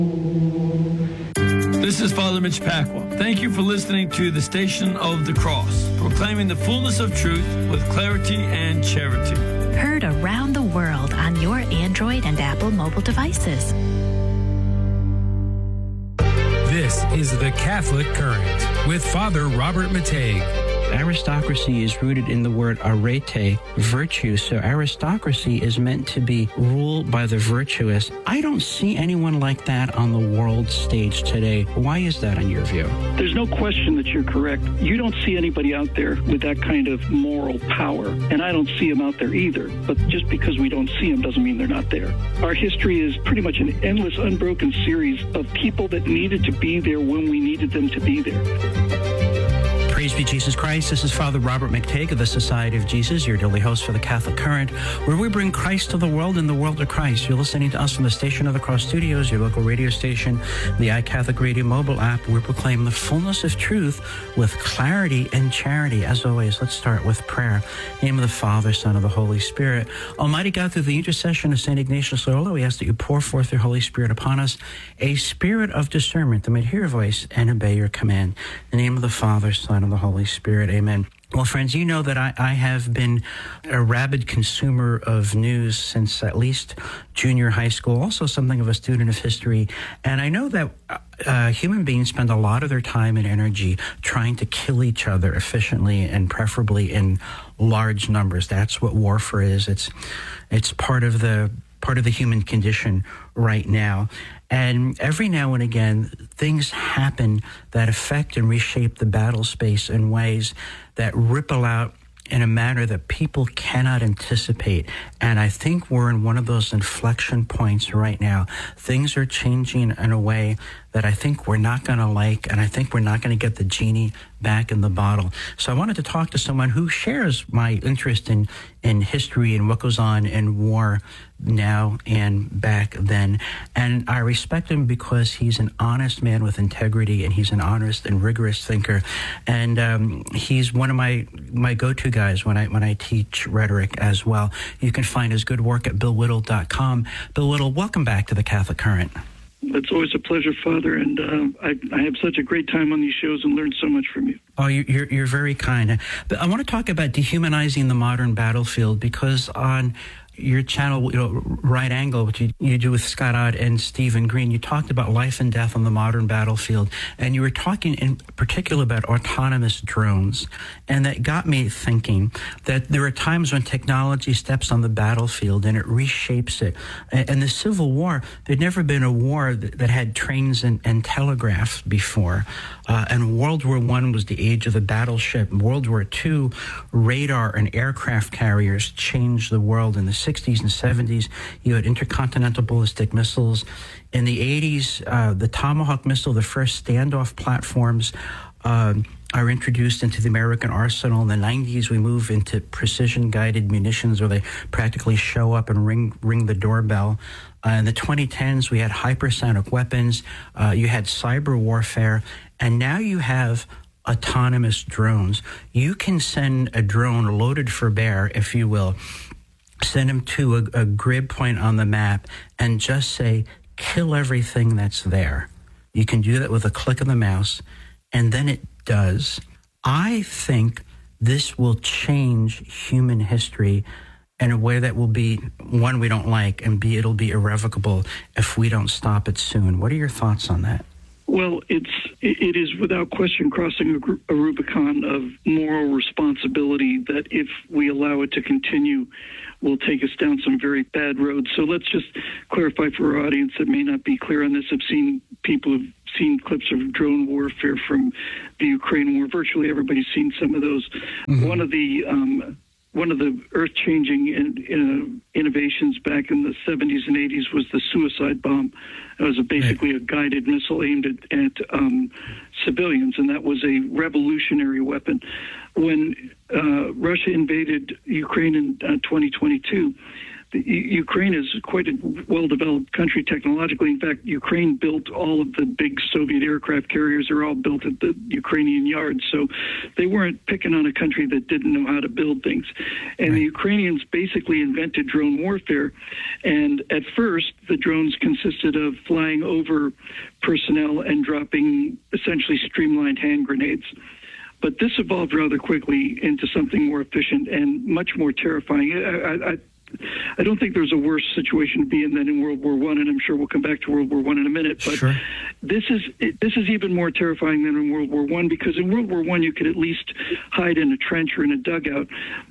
This is Father Mitch Pacwa. Thank you for listening to the Station of the Cross, proclaiming the fullness of truth with clarity and charity. Heard around the world on your Android and Apple mobile devices. This is The Catholic Current with Father Robert Matei. Aristocracy is rooted in the word arete, virtue. So aristocracy is meant to be ruled by the virtuous. I don't see anyone like that on the world stage today. Why is that in your view? There's no question that you're correct. You don't see anybody out there with that kind of moral power, and I don't see them out there either. But just because we don't see them doesn't mean they're not there. Our history is pretty much an endless, unbroken series of people that needed to be there when we needed them to be there. Praise be Jesus Christ. This is Father Robert McTague of the Society of Jesus, your daily host for the Catholic Current, where we bring Christ to the world and the world to Christ. You're listening to us from the Station of the Cross Studios, your local radio station, the iCatholic Radio mobile app. We proclaim the fullness of truth with clarity and charity. As always, let's start with prayer. In the name of the Father, Son, and the Holy Spirit. Almighty God, through the intercession of St. Ignatius Loyola, we ask that you pour forth your Holy Spirit upon us, a spirit of discernment that may hear your voice and obey your command. In the name of the Father, Son, and the Holy Spirit. Amen. Well, friends, you know that I have been a rabid consumer of news since at least junior high school, also something of a student of history. And I know that human beings spend a lot of their time and energy trying to kill each other efficiently and preferably in large numbers. That's what warfare is. It's part of the human condition right now. And every now and again, things happen that affect and reshape the battle space in ways that ripple out in a manner that people cannot anticipate. And I think we're in one of those inflection points right now. Things are changing in a way that I think we're not going to like, and I think we're not going to get the genie back in the bottle. So I wanted to talk to someone who shares my interest in history and what goes on in war now and back then. And I respect him because he's an honest man with integrity, and he's an honest and rigorous thinker. And he's one of my go-to guys when I teach rhetoric as well. You can find his good work at BillWhittle.com. Bill Whittle, welcome back to the Catholic Current. It's always a pleasure, Father, and I have such a great time on these shows and learn so much from you. Oh, you're very kind. But I want to talk about dehumanizing the modern battlefield, because on your channel, Right Angle, which you do with Scott Ott and Stephen Green, you talked about life and death on the modern battlefield, and you were talking in particular about autonomous drones, and that got me thinking that there are times when technology steps on the battlefield and it reshapes it. And the Civil War, there'd never been a war that had trains and telegraphs before, and World War I was the age of the battleship. World War II, radar and aircraft carriers changed the world. In the 60s and 70s, you had intercontinental ballistic missiles. In the 80s, the Tomahawk missile, the first standoff platforms, are introduced into the American arsenal. In the 90s, we move into precision-guided munitions where they practically show up and ring the doorbell. In the 2010s, we had hypersonic weapons. You had cyber warfare. And now you have autonomous drones. You can send a drone loaded for bear, if you will, send them to a grid point on the map and just say, kill everything that's there. You can do that with a click of the mouse, and then it does. I think this will change human history in a way that will be, one, we don't like, and B, it'll be irrevocable if we don't stop it soon. What are your thoughts on that? Well, it is without question crossing a Rubicon of moral responsibility that, if we allow it to continue, will take us down some very bad roads. So let's just clarify for our audience that may not be clear on this. People have seen clips of drone warfare from the Ukraine war. Virtually everybody's seen some of those. Mm-hmm. One of the earth-changing innovations back in the 70s and 80s was the suicide bomb. It was basically a guided missile aimed at civilians, and that was a revolutionary weapon. When Russia invaded Ukraine in 2022, Ukraine is quite a well-developed country technologically. In fact, Ukraine built all of the big Soviet aircraft carriers. Are all built at the Ukrainian yards. So they weren't picking on a country that didn't know how to build things. And the Ukrainians basically invented drone warfare. And at first, the drones consisted of flying over personnel and dropping essentially streamlined hand grenades. But this evolved rather quickly into something more efficient and much more terrifying. I don't think there's a worse situation to be in than in World War I, and I'm sure we'll come back to World War I in a minute. But this is even more terrifying than in World War I, because in World War I you could at least hide in a trench or in a dugout.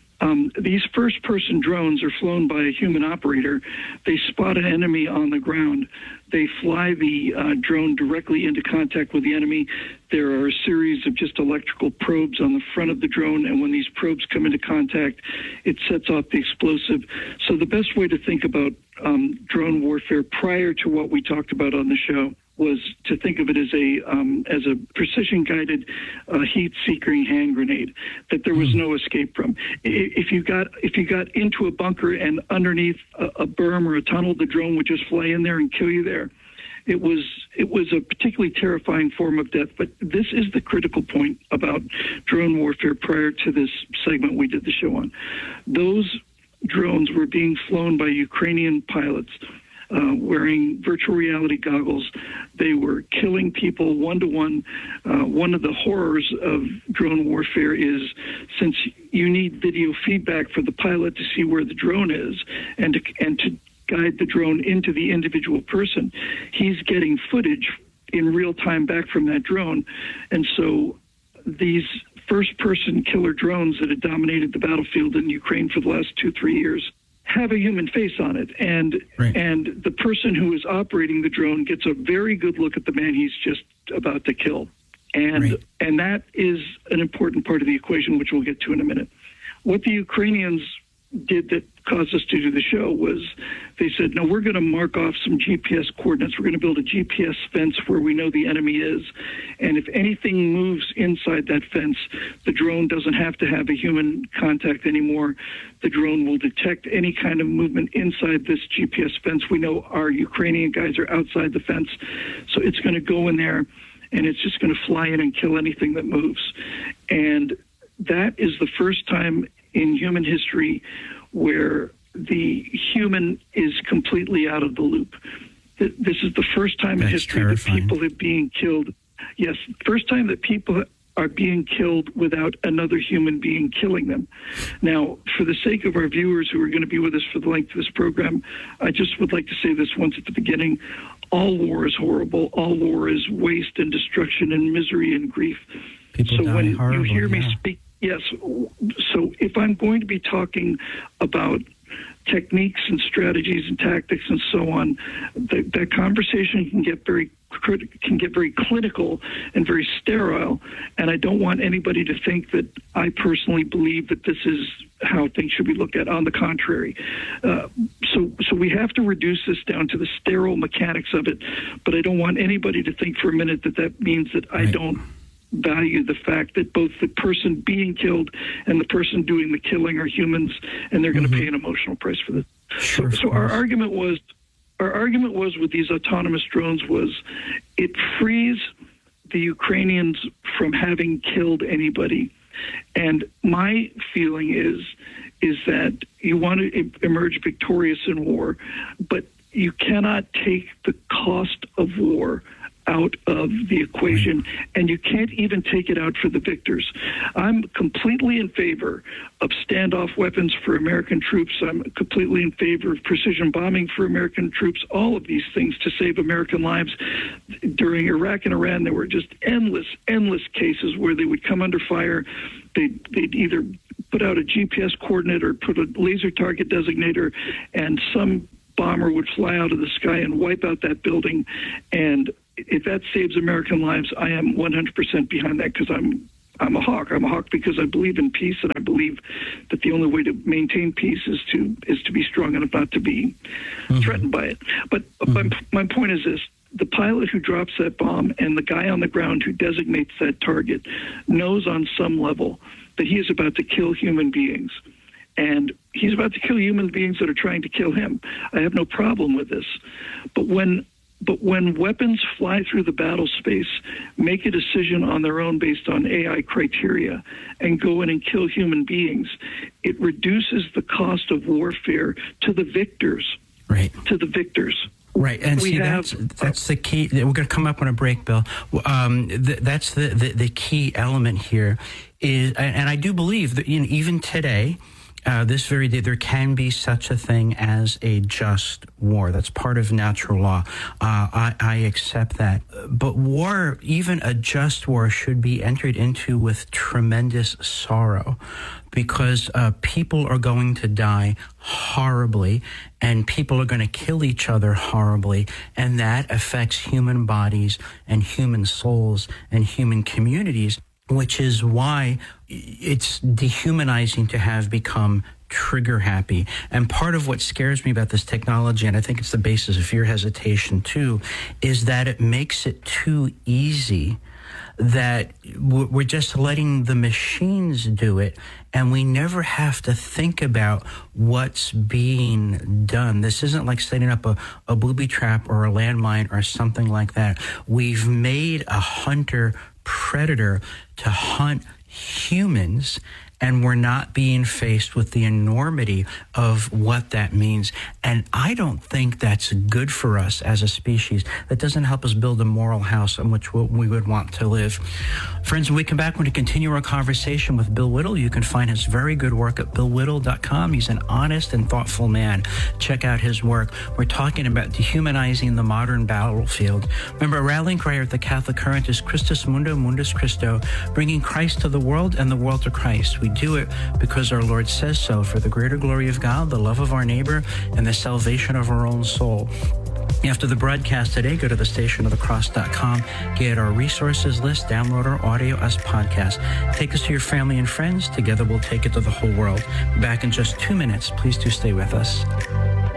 These first-person drones are flown by a human operator. They spot an enemy on the ground. They fly the drone directly into contact with the enemy. There are a series of just electrical probes on the front of the drone, and when these probes come into contact, it sets off the explosive. So the best way to think about drone warfare prior to what we talked about on the show was to think of it as a precision-guided heat-seeking hand grenade that there was no escape from. If you got into a bunker and underneath a berm or a tunnel, the drone would just fly in there and kill you there. It was a particularly terrifying form of death. But this is the critical point about drone warfare prior to this segment we did the show on. Those drones were being flown by Ukrainian pilots. Wearing virtual reality goggles. They were killing people one-to-one. One of the horrors of drone warfare is, since you need video feedback for the pilot to see where the drone is and to guide the drone into the individual person, he's getting footage in real time back from that drone. And so these first-person killer drones that had dominated the battlefield in Ukraine for the last 2-3 years have a human face on it, and the person who is operating the drone gets a very good look at the man he's just about to kill, and that is an important part of the equation, which we'll get to in a minute. What the Ukrainians did that caused us to do the show was they said, no, we're going to mark off some GPS coordinates. We're going to build a GPS fence where we know the enemy is. And if anything moves inside that fence, the drone doesn't have to have a human contact anymore. The drone will detect any kind of movement inside this GPS fence. We know our Ukrainian guys are outside the fence. So it's going to go in there and it's just going to fly in and kill anything that moves. And that is the first time in human history where the human is completely out of the loop. This is the first time in history that people are being killed. Yes, first time that people are being killed without another human being killing them. Now, for the sake of our viewers who are going to be with us for the length of this program, I just would like to say this once at the beginning. All war is horrible. All war is waste and destruction and misery and grief. People so when horrible, you hear me speak, yes. So if I'm going to be talking about techniques and strategies and tactics and so on, that conversation can get very clinical and very sterile. And I don't want anybody to think that I personally believe that this is how things should be looked at. On the contrary. So we have to reduce this down to the sterile mechanics of it. But I don't want anybody to think for a minute that means that I don't value the fact that both the person being killed and the person doing the killing are humans, and they're going to pay an emotional price for this. So our argument was with these autonomous drones was it frees the Ukrainians from having killed anybody. And my feeling is that you want to emerge victorious in war, but you cannot take the cost of war out of the equation, and you can't even take it out for the victors. I'm completely in favor of standoff weapons for American troops. I'm completely in favor of precision bombing for American troops, all of these things to save American lives. During Iraq and Iran, there were just endless cases where they would come under fire. They'd either put out a GPS coordinate or put a laser target designator, and some bomber would fly out of the sky and wipe out that building. And if that saves American lives, I am 100% behind that, because I'm a hawk. I'm a hawk because I believe in peace, and I believe that the only way to maintain peace is to be strong enough not to be threatened by it. But my point is this: the pilot who drops that bomb and the guy on the ground who designates that target knows on some level that he is about to kill human beings. and he's about to kill human beings that are trying to kill him. I have no problem with this. But when weapons fly through the battle space, make a decision on their own based on AI criteria, and go in and kill human beings, it reduces the cost of warfare to the victors. Right. To the victors. Right, and that's the key. We're going to come up on a break, Bill. That's the key element here. And I do believe that even today, this very day, there can be such a thing as a just war. That's part of natural law. I accept that. But war, even a just war, should be entered into with tremendous sorrow, because people are going to die horribly, and people are going to kill each other horribly, and that affects human bodies and human souls and human communities, which is why it's dehumanizing to have become trigger happy. And part of what scares me about this technology, and I think it's the basis of your hesitation too, is that it makes it too easy, that we're just letting the machines do it, and we never have to think about what's being done. This isn't like setting up a booby trap or a landmine or something like that. We've made a hunter-predator to hunt humans, and we're not being faced with the enormity of what that means. And I don't think that's good for us as a species. That doesn't help us build a moral house in which we would want to live. Friends, when we come back, we're going to continue our conversation with Bill Whittle. You can find his very good work at billwhittle.com. He's an honest and thoughtful man. Check out his work. We're talking about dehumanizing the modern battlefield. Remember, our rallying cry at the Catholic Current is Christus Mundo, Mundus Christo, bringing Christ to the world and the world to Christ. We do it because our Lord says so, for the greater glory of God, the love of our neighbor, and the salvation of our own soul. After the broadcast today, go to thestationofthecross.com, get our resources list, download our audio as podcast. Take us to your family and friends. Together we'll take it to the whole world. Back in just 2 minutes. Please do stay with us.